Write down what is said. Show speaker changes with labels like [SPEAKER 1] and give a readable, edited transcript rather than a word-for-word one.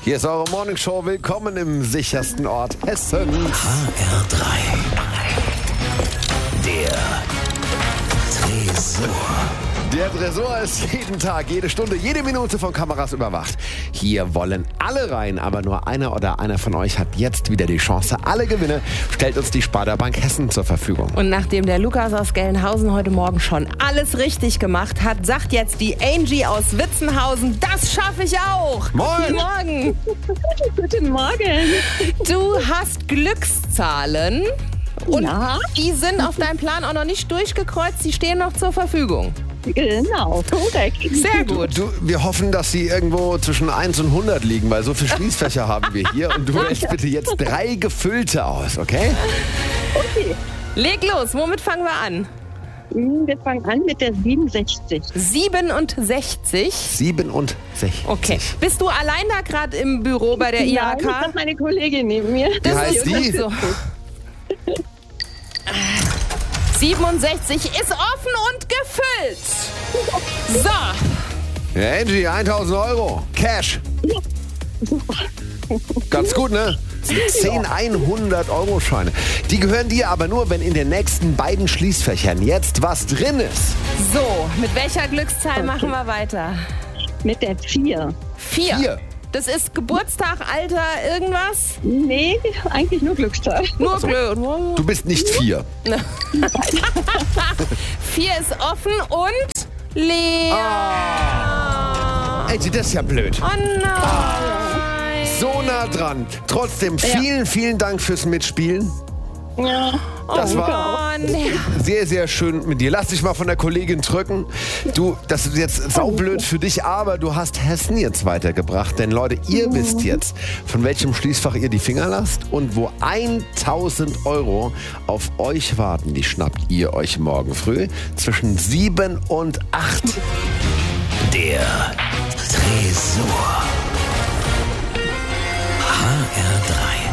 [SPEAKER 1] Hier ist eure Morningshow. Willkommen im sichersten Ort Hessens.
[SPEAKER 2] HR3. Der Tresor.
[SPEAKER 1] Der Tresor ist jeden Tag, jede Stunde, jede Minute von Kameras überwacht. Hier wollen alle rein, aber nur einer oder einer von euch hat jetzt wieder die Chance. Alle Gewinne stellt uns die Sparda-Bank Hessen zur Verfügung.
[SPEAKER 3] Und nachdem der Lukas aus Gelnhausen heute Morgen schon alles richtig gemacht hat, sagt jetzt die Angie aus Witzenhausen, das schaffe ich auch.
[SPEAKER 1] Moin.
[SPEAKER 3] Guten Morgen.
[SPEAKER 4] Guten Morgen.
[SPEAKER 3] Du hast Glückszahlen und
[SPEAKER 4] Ja.
[SPEAKER 3] die sind auf deinem Plan auch noch nicht durchgekreuzt, die stehen noch zur Verfügung.
[SPEAKER 4] Genau, korrekt.
[SPEAKER 3] Sehr gut.
[SPEAKER 1] Wir hoffen, dass sie irgendwo zwischen 1 und 100 liegen, weil so viele Schließfächer haben wir hier. Und du wählst bitte jetzt 3 gefüllte aus, okay?
[SPEAKER 4] Okay.
[SPEAKER 3] Leg los, womit fangen wir an?
[SPEAKER 4] Wir fangen an mit der 67.
[SPEAKER 3] 67.
[SPEAKER 1] 67.
[SPEAKER 3] Okay. Bist du allein da gerade im Büro bei der
[SPEAKER 4] Ja,
[SPEAKER 3] IHK?
[SPEAKER 4] ich habe meine Kollegin neben mir.
[SPEAKER 1] Wie heißt die?
[SPEAKER 3] So. 67 ist offen und gefüllt. So.
[SPEAKER 1] Ja, Angie, 1000 Euro. Cash. Ganz gut, ne? Das sind 10 100-Euro-Scheine. Die gehören dir aber nur, wenn in den nächsten beiden Schließfächern jetzt was drin ist.
[SPEAKER 3] So, mit welcher Glückszahl machen wir weiter?
[SPEAKER 4] Mit der 4.
[SPEAKER 3] 4.
[SPEAKER 1] 4.
[SPEAKER 3] Das ist Geburtstag, Alter, irgendwas?
[SPEAKER 4] Nee, eigentlich nur Glückszahl.
[SPEAKER 3] Nur Glück.
[SPEAKER 1] Du bist nicht 4.
[SPEAKER 3] 4 ist offen und leer.
[SPEAKER 1] Angie, das ist ja blöd.
[SPEAKER 3] Oh nein.
[SPEAKER 1] So nah dran. Trotzdem vielen Dank fürs Mitspielen.
[SPEAKER 4] Ja.
[SPEAKER 1] Das war
[SPEAKER 3] Oh, nee.
[SPEAKER 1] sehr, sehr schön mit dir. Lass dich mal von der Kollegin drücken. Du, das ist jetzt saublöd für dich, aber du hast Hessen jetzt weitergebracht. Denn Leute, ihr wisst jetzt, von welchem Schließfach ihr die Finger lasst und wo 1000 Euro auf euch warten. Die schnappt ihr euch morgen früh zwischen 7 und 8.
[SPEAKER 2] Der Tresor. HR3.